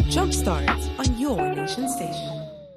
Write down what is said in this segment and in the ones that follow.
Jump starts on your nation station.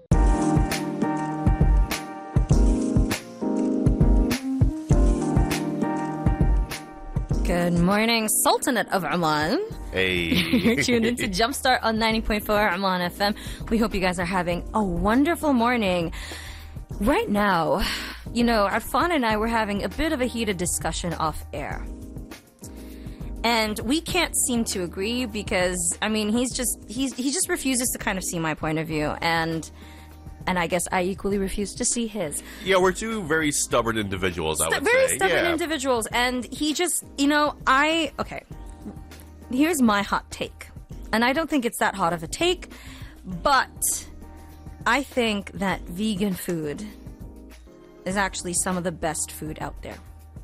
Good morning, Sultanate of Oman. Hey. You're tuned into Jumpstart on 90.4 Oman FM. We hope you guys are having a wonderful morning. Right now, Arfan and I were having a bit of a heated discussion off air. And we can't seem to agree because, he just refuses to kind of see my point of view. And I guess I equally refuse to see his. Yeah, we're two very stubborn individuals, I would say. Very stubborn individuals. And he just, okay. Here's my hot take. And I don't think it's that hot of a take, but I think that vegan food is actually some of the best food out there.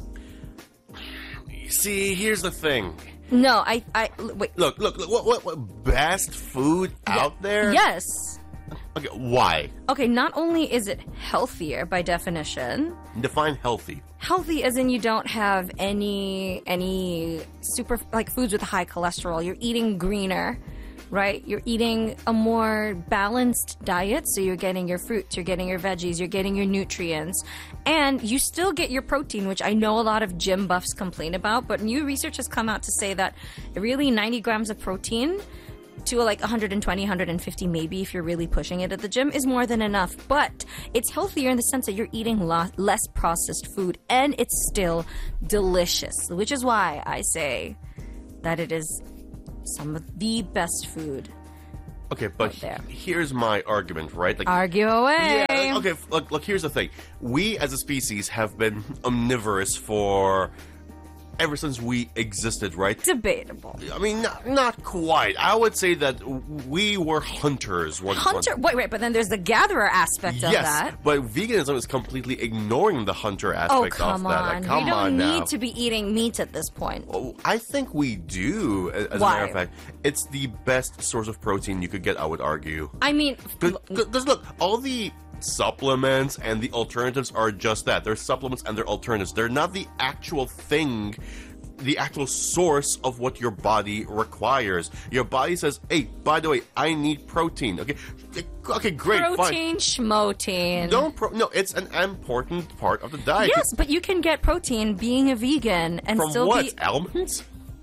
See, here's the thing. No, wait. Look, what best food out there? Yes. Okay, why? Okay, not only is it healthier by definition. Define healthy. Healthy as in you don't have any super, foods with high cholesterol. You're eating greener, right? You're eating a more balanced diet, so you're getting your fruits, you're getting your veggies, you're getting your nutrients, and you still get your protein, which I know a lot of gym buffs complain about, but new research has come out to say that really 90 grams of protein to 120, 150 maybe if you're really pushing it at the gym is more than enough. But it's healthier in the sense that you're eating less processed food and it's still delicious, which is why I say that it is some of the best food. Okay, but here's my argument, right? Argue away. Yeah, okay, look, here's the thing. We as a species have been omnivorous for ever since we existed, right? Debatable. Not quite. I would say that we were hunters. Wait, but then there's the gatherer aspect of that. Yes, but veganism is completely ignoring the hunter aspect of that. We don't need to be eating meat at this point. Oh, I think we do, as Why? a matter of fact. It's the best source of protein you could get, I would argue. Because look, all the supplements and the alternatives are just that. They're supplements and they're alternatives. They're not the actual thing, the actual source of what your body requires. Your body says, hey, by the way, I need protein. Okay, great, protein, fine. schmotein. No, it's an important part of the diet. Yes, but you can get protein being a vegan and from still what? Almonds?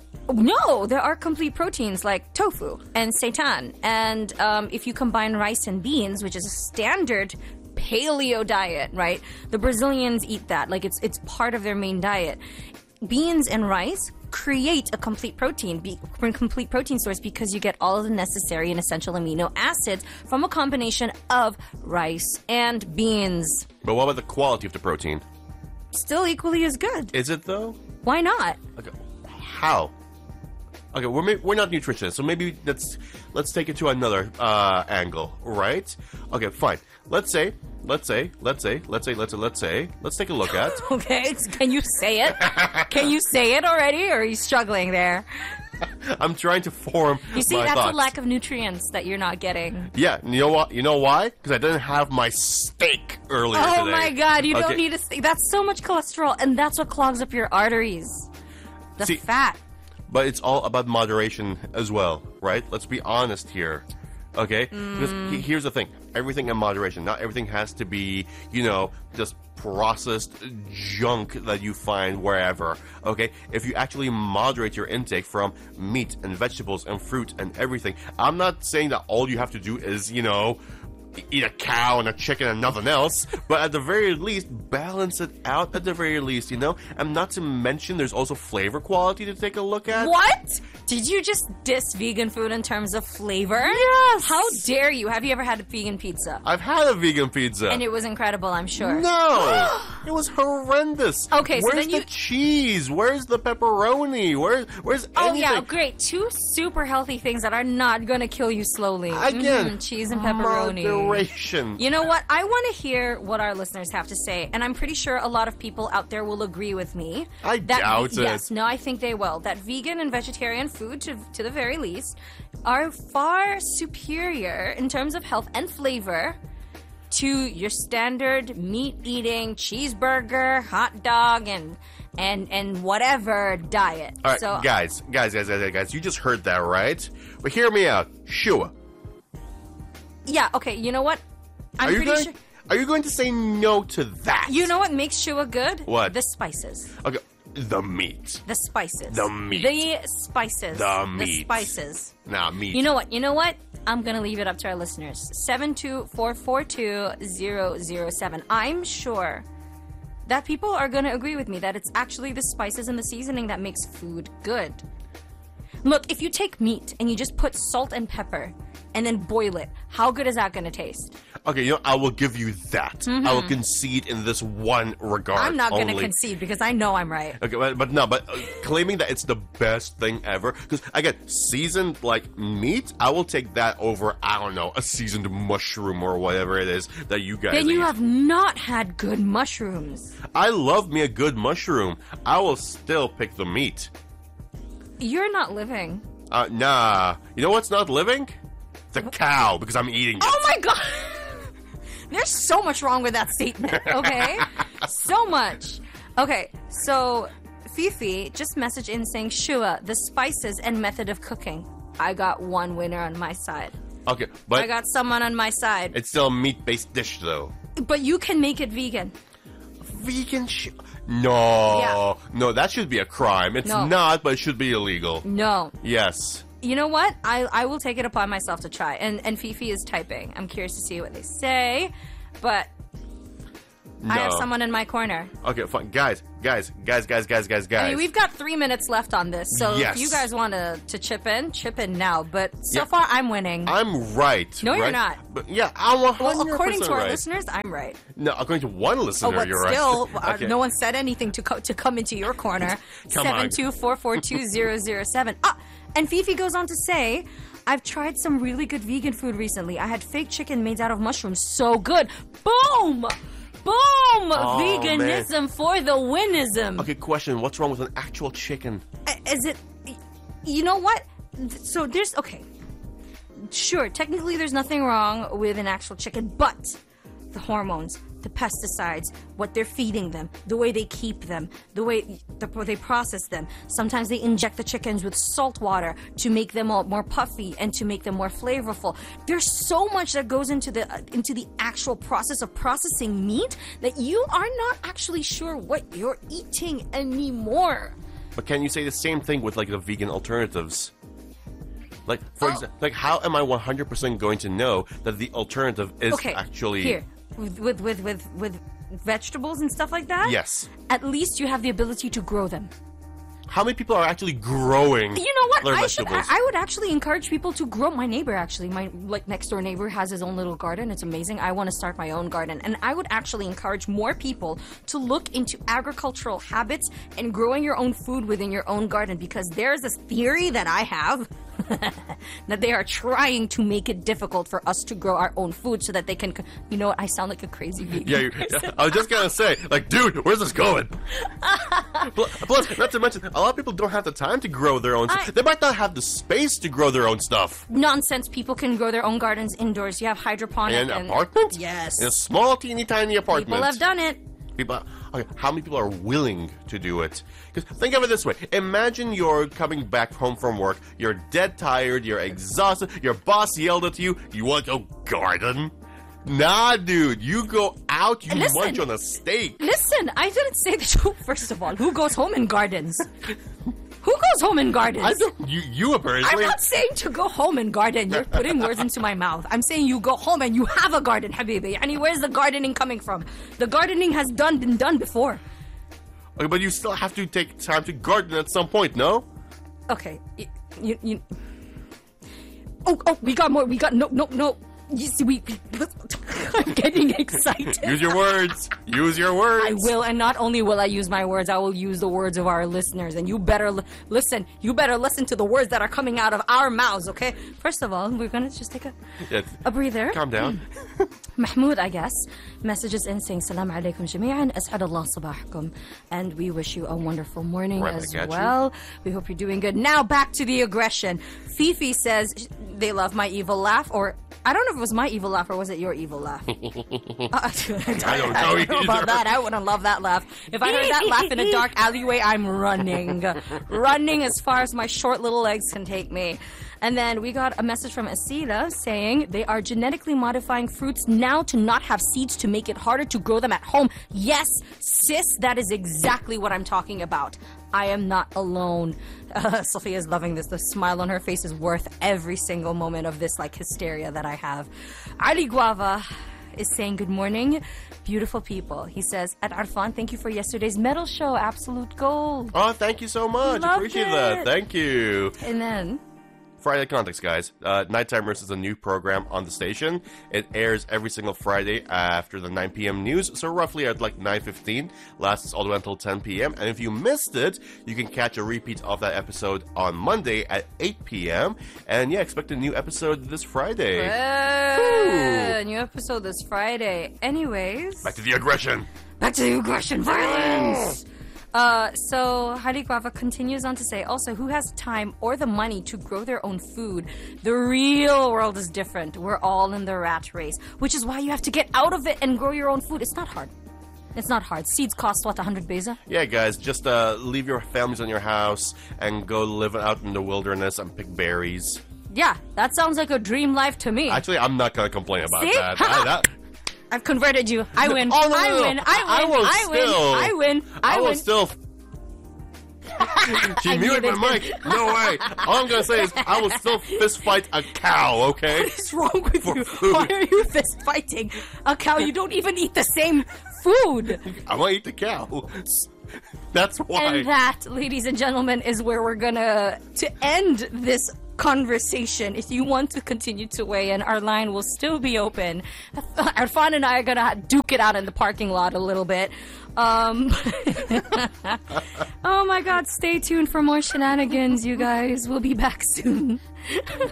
No, there are complete proteins like tofu and seitan. And if you combine rice and beans, which is a standard paleo diet, right? The Brazilians eat that. It's part of their main diet. Beans and rice create a complete protein source because you get all of the necessary and essential amino acids from a combination of rice and beans. But what about the quality of the protein? Still equally as good. Is it, though? Why not? Okay, how? Okay, we're not nutritionists, so maybe let's take it to another angle, right? Okay, fine. Let's take a look at. Okay, can you say it? Can you say it already, or are you struggling there? I'm trying to form. You see, my that's thoughts. a lack of nutrients that you're not getting. Yeah, you know what? You know why? Because I didn't have my steak earlier today. Oh my God, you don't need a steak. That's so much cholesterol, and that's what clogs up your arteries. The fat. But it's all about moderation as well, right? Let's be honest here, okay? Because here's the thing. Everything in moderation. Not everything has to be, just processed junk that you find wherever, okay? If you actually moderate your intake from meat and vegetables and fruit and everything, I'm not saying that all you have to do is, eat a cow and a chicken and nothing else, but at the very least, balance it out at the very least, And not to mention, there's also flavor quality to take a look at. What? Did you just diss vegan food in terms of flavor? Yes! How dare you? Have you ever had a vegan pizza? I've had a vegan pizza. And it was incredible, I'm sure. No! It was horrendous. Okay, so where's then the cheese? Where's the pepperoni? Where's anything? Oh, yeah, great. Two super healthy things that are not going to kill you slowly. Again, cheese and pepperoni. Moderation. You know what? I want to hear what our listeners have to say, and I'm pretty sure a lot of people out there will agree with me. I doubt it. Yes, no, I think they will. That vegan and vegetarian food, to the very least, are far superior in terms of health and flavor to your standard meat-eating cheeseburger, hot dog, and whatever diet. All right, guys, you just heard that, right? But hear me out. Shua, Yeah, okay, you know what? I'm pretty sure. Are you going to say no to that? You know what makes Shua good? What? The spices. Okay, the meat. The spices. The meat. The spices. The meat. The spices. Nah, meat. You know what? I'm going to leave it up to our listeners. 72442-007. I'm sure that people are going to agree with me that it's actually the spices and the seasoning that makes food good. Look, if you take meat and you just put salt and pepper and then boil it, how good is that going to taste? Okay, I will give you that. I will concede in this one regard. I'm not going to only. concede because I know I'm right. Okay, but claiming that it's the best thing ever, because again, seasoned like meat, I will take that over, I don't know, a seasoned mushroom or whatever it is that you guys Then you eat. have not had good mushrooms. I love me a good mushroom. I will still pick the meat. You're not living. Nah. You know what's not living? The cow, because I'm eating it. Oh my god! There's so much wrong with that statement, okay? So much. Okay, so Fifi just messaged in saying, Shua, the spices and method of cooking. I got one winner on my side. Okay, but I got someone on my side. it's still a meat-based dish, though. But you can make it vegan. Vegan No. Yeah. No, that should be a crime. It's No. not, but it should be illegal. No. Yes. You know what? I will take it upon myself to try. And Fifi is typing. I'm curious to see what they say. But No. I have someone in my corner. Okay, fine. Guys. I mean, we've got 3 minutes left on this, so Yes. if you guys want to chip in now. But so Yeah. far, I'm winning. I'm right. No, you're right? not. But yeah, I'm 100% Well, according to our right. listeners, I'm right. No, according to one listener, Oh, but you're still, right. Okay. no one said anything to come into your corner. Come on. 72442-007. And Fifi goes on to say, I've tried some really good vegan food recently. I had fake chicken made out of mushrooms. So good. Boom! Boom! Veganism for the winism. Okay, question. What's wrong with an actual chicken? Is it... You know what? So there's... Okay. Sure, technically there's nothing wrong with an actual chicken, but the hormones, the pesticides, what they're feeding them, the way they keep them, the way they process them. Sometimes they inject the chickens with salt water to make them all more puffy and to make them more flavorful. There's so much that goes into the actual process of processing meat that you are not actually sure what you're eating anymore. But can you say the same thing with like the vegan alternatives? Like, for example, like how am I 100% going to know that the alternative is actually here with vegetables and stuff like that? Yes. At least you have the ability to grow them. How many people are actually growing You know what? their I vegetables? would actually encourage people to grow. My neighbor actually, my next door neighbor has his own little garden. It's amazing. I want to start my own garden, and I would actually encourage more people to look into agricultural habits and growing your own food within your own garden, because there's this theory that I have that they are trying to make it difficult for us to grow our own food so that they can. You know what? I sound like a crazy vegan. Yeah, I was just gonna say, like, dude, where's this going? Plus, not to mention, a lot of people don't have the time to grow their own. They might not have the space to grow their own stuff. Nonsense. People can grow their own gardens indoors. You have hydroponic In an apartment? Yes. In a small, teeny, tiny apartment. People have done it. Okay, how many people are willing to do it? Because think of it this way. Imagine you're coming back home from work, you're dead tired, you're exhausted, your boss yelled at you, you want to go garden? Nah, dude, you go out, you Listen. munch on a steak. Listen, I didn't say that. First of all, who goes home in gardens? Who goes home in gardens? I don't, you I'm apparently. not saying to go home and garden. You're putting words into my mouth. I'm saying you go home and you have a garden, habibi. And where's the gardening coming from? The gardening has been done before. Okay, but you still have to take time to garden at some point, no? Okay, you. Oh, we got more. We got no. You see, I'm getting excited. Use your words. Use your words. I will, and not only will I use my words, I will use the words of our listeners. And you better listen. You better listen to the words that are coming out of our mouths, okay? First of all, we're gonna just take a breather. Calm down. Mahmoud, I guess, messages in saying Salam alaikum jami'an, as'ad Allah sabahkum. And we wish you a wonderful morning Right as back at you. well. We hope you're doing good. Now back to the aggression. Fifi says they love my evil laugh, or I don't know if it was my evil laugh or was it your evil laugh? I don't know either. about that. I wouldn't love that laugh. If I heard that laugh in a dark alleyway, I'm running. Running as far as my short little legs can take me. And then we got a message from Asila saying they are genetically modifying fruits now to not have seeds to make it harder to grow them at home. Yes, sis, that is exactly what I'm talking about. I am not alone. Sophia is loving this. The smile on her face is worth every single moment of this like hysteria that I have. Ali Guava is saying good morning, beautiful people. He says, at Arfan, thank you for yesterday's medal show, absolute gold. Oh, thank you so much. Loved Appreciate it. that. Thank you. And then Friday Context, guys. Nighttimers is a new program on the station. It airs every single Friday after the 9 p.m. news, so roughly at like 9:15. Lasts all the way until 10 p.m. And if you missed it, you can catch a repeat of that episode on Monday at 8 p.m. And yeah, expect a new episode this Friday. new episode this Friday. Anyways, Back to the aggression. back to the aggression, violence. So Hari Guava continues on to say, also, who has time or the money to grow their own food? The real world is different. We're all in the rat race, which is why you have to get out of it and grow your own food. It's not hard. It's not hard. Seeds cost, what, 100 beza? Yeah, guys, just leave your families in your house and go live out in the wilderness and pick berries. Yeah, that sounds like a dream life to me. Actually, I'm not going to complain about See? that. I've converted you. I win. Oh, no, I no, no. win. I will win. still. She muted my mic. No way. All I'm gonna say is I will still fist fight a cow. Okay. What's wrong with For you? food. Why are you fist fighting a cow? You don't even eat the same food. I want to eat the cow. That's why. And that, ladies and gentlemen, is where we're gonna to end this conversation. If you want to continue to weigh in, our line will still be open. Arfan and I are gonna duke it out in the parking lot a little bit. Oh my god, stay tuned for more shenanigans, you guys. We'll be back soon.